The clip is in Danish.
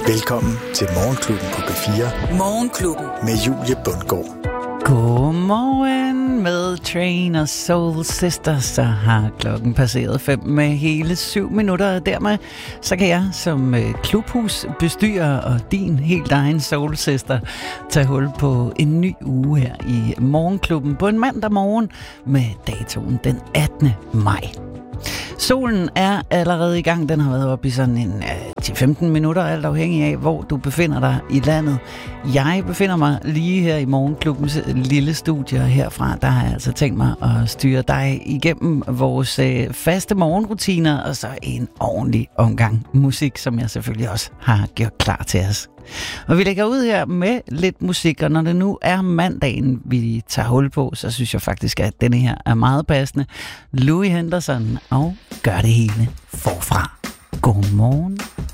Velkommen til Morgenklubben på P4. Morgenklubben med Julie Bundgaard. Godmorgen med Train og Soul Sisters. Så har klokken passeret 5 med hele 7 minutter. Og dermed så kan jeg som klubhusbestyrer og din helt egen Soul Sister tage hul på en ny uge her i Morgenklubben på en mandag morgen med datoen den 18. maj. Solen er allerede i gang. Den har været oppe i sådan en 10-15 minutter, alt afhængig af, hvor du befinder dig i landet. Jeg befinder mig lige her i Morgenklubbens lille studie herfra. Der har jeg altså tænkt mig at styre dig igennem vores faste morgenrutiner, og så en ordentlig omgang musik, som jeg selvfølgelig også har gjort klar til os. Og vi lægger ud her med lidt musik, og når det nu er mandagen, vi tager hul på, så synes jeg faktisk, at denne her er meget passende. Louis Henderson og Gør det hele forfra. Godmorgen.